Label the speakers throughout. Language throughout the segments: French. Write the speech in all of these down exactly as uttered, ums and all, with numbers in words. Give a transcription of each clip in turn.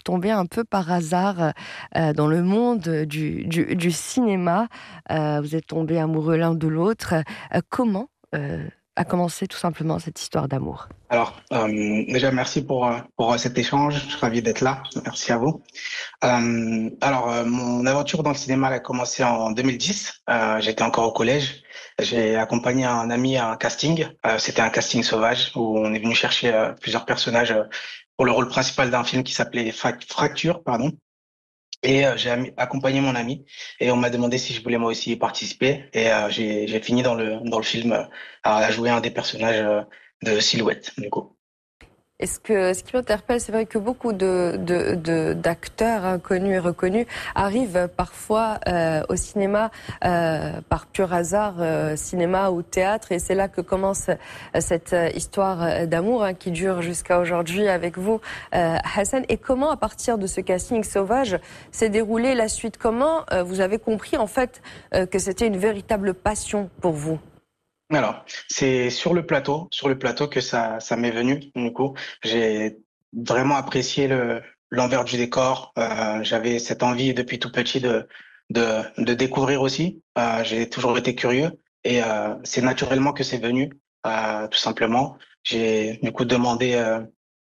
Speaker 1: tombé un peu par hasard euh, dans le monde du, du, du cinéma. Euh, vous êtes tombés amoureux l'un de l'autre. Euh, comment euh, a commencé tout simplement cette histoire d'amour?
Speaker 2: Alors, euh, déjà, merci pour, euh, pour cet échange. Je suis ravi d'être là. Merci à vous. Euh, alors, euh, mon aventure dans le cinéma elle a commencé en deux mille dix. Euh, j'étais encore au collège. J'ai accompagné un ami à un casting. Euh, c'était un casting sauvage où on est venu chercher euh, plusieurs personnages euh, pour le rôle principal d'un film qui s'appelait Frac- Fracture, pardon. Et euh, j'ai ami- accompagné mon ami et on m'a demandé si je voulais moi aussi y participer. Et euh, j'ai j'ai fini dans le dans le film euh, à jouer un des personnages euh, de Silhouette, du coup.
Speaker 1: Et ce, que, ce qui m'interpelle, c'est vrai que beaucoup de, de, de, d'acteurs hein, connus et reconnus arrivent parfois euh, au cinéma euh, par pur hasard, euh, cinéma ou théâtre, et c'est là que commence euh, cette euh, histoire euh, d'amour hein, qui dure jusqu'à aujourd'hui avec vous, euh, Hassan. Et comment, à partir de ce casting sauvage, s'est déroulée la suite? Comment euh, vous avez compris en fait euh, que c'était une véritable passion pour vous?
Speaker 2: Alors, c'est sur le plateau, sur le plateau que ça, ça m'est venu. Du coup, j'ai vraiment apprécié le l'envers du décor. Euh, j'avais cette envie depuis tout petit de de, de découvrir aussi. Euh, j'ai toujours été curieux et euh, c'est naturellement que c'est venu, euh, tout simplement. J'ai du coup demandé euh,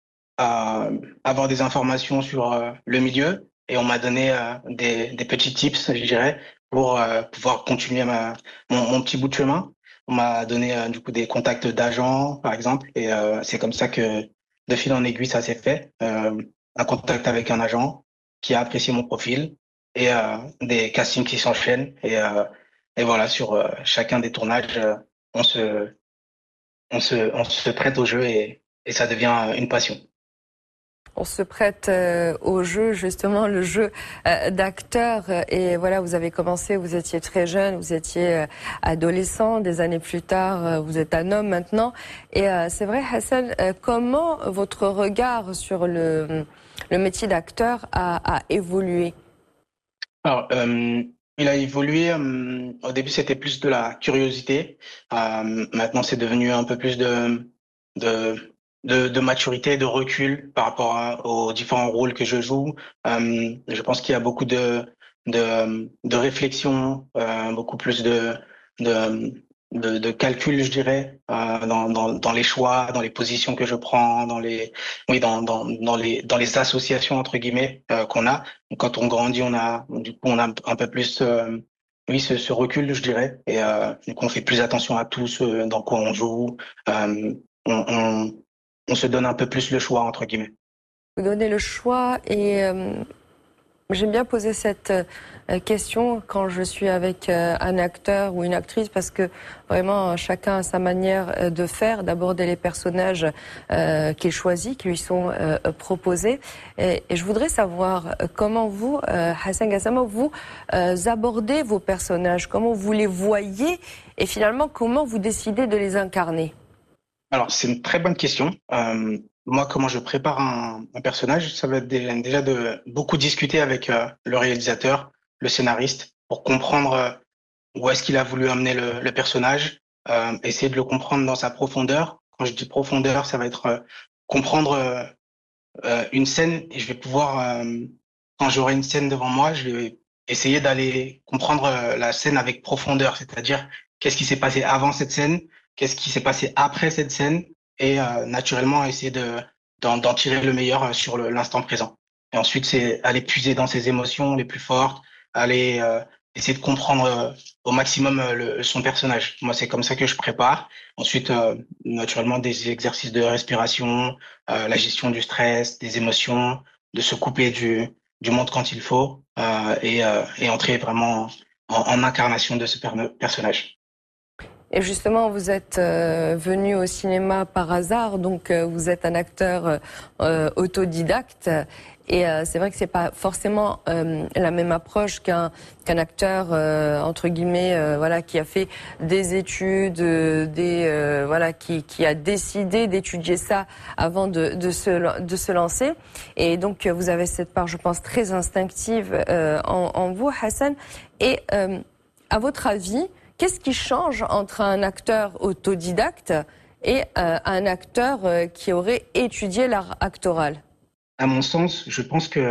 Speaker 2: à avoir des informations sur euh, le milieu et on m'a donné euh, des des petits tips, je dirais, pour euh, pouvoir continuer ma mon, mon petit bout de chemin. On m'a donné euh, du coup des contacts d'agents, par exemple, et euh, c'est comme ça que de fil en aiguille, ça s'est fait. Euh, un contact avec un agent qui a apprécié mon profil et euh, des castings qui s'enchaînent. Et, euh, et voilà, sur euh, chacun des tournages, euh, on se, on se, on se prête au jeu et, et ça devient euh, une passion.
Speaker 1: On se prête euh, au jeu, justement, le jeu euh, d'acteur. Et voilà, vous avez commencé, vous étiez très jeune, vous étiez euh, adolescent. Des années plus tard, euh, vous êtes un homme maintenant. Et euh, c'est vrai, Hassan, euh, comment votre regard sur le, le métier d'acteur a, a évolué?
Speaker 2: Alors, euh, il a évolué. Euh, au début, c'était plus de la curiosité. Euh, maintenant, c'est devenu un peu plus de, de, de, de maturité, de recul par rapport à- aux différents rôles que je joue. Euh, je pense qu'il y a beaucoup de, de, de réflexion, euh, beaucoup plus de, de, de, de calcul, je dirais, euh, dans, dans, dans les choix, dans les positions que je prends, dans les, oui, dans, dans, dans les, dans les associations entre guillemets euh, qu'on a. Quand on grandit, on a, du coup, on a un peu plus, euh, oui, ce, ce recul, je dirais. Et euh, du coup, on fait plus attention à tout ce dans quoi on joue. Euh, on, on, on se donne un peu plus le choix, entre guillemets.
Speaker 1: Vous donnez le choix et euh, j'aime bien poser cette euh, question quand je suis avec euh, un acteur ou une actrice parce que vraiment chacun a sa manière euh, de faire, d'aborder les personnages euh, qu'il choisit, qui lui sont euh, proposés. Et, et je voudrais savoir euh, comment vous, euh, Hassan Gassama, vous euh, abordez vos personnages, comment vous les voyez et finalement comment vous décidez de les incarner.
Speaker 2: Alors, c'est une très bonne question. Euh, moi, comment je prépare un, un personnage, ça va être dé- déjà de beaucoup discuter avec euh, le réalisateur, le scénariste, pour comprendre euh, où est-ce qu'il a voulu amener le, le personnage, euh, essayer de le comprendre dans sa profondeur. Quand je dis profondeur, ça va être euh, comprendre euh, euh, une scène et je vais pouvoir, euh, quand j'aurai une scène devant moi, je vais essayer d'aller comprendre euh, la scène avec profondeur, c'est-à-dire qu'est-ce qui s'est passé avant cette scène, qu'est-ce qui s'est passé après cette scène et euh, naturellement essayer de d'en d'en tirer le meilleur euh, sur le- l'instant présent. Et ensuite, c'est aller puiser dans ses émotions les plus fortes, aller euh, essayer de comprendre euh, au maximum euh, le, son personnage. Moi, c'est comme ça que je prépare. Ensuite, euh, naturellement, des exercices de respiration, euh, la gestion du stress, des émotions, de se couper du, du monde quand il faut euh, et, euh, et entrer vraiment en, en incarnation de ce per- personnage.
Speaker 1: Et justement, vous êtes euh, venu au cinéma par hasard, donc euh, vous êtes un acteur euh, autodidacte. Et euh, c'est vrai que c'est pas forcément euh, la même approche qu'un qu'un acteur euh, entre guillemets, euh, voilà, qui a fait des études, euh, des euh, voilà, qui qui a décidé d'étudier ça avant de de se de se lancer. Et donc vous avez cette part, je pense, très instinctive euh, en, en vous, Hassan. Et euh, à votre avis, qu'est-ce qui change entre un acteur autodidacte et euh, un acteur euh, qui aurait étudié l'art actoral?
Speaker 2: À mon sens, je pense que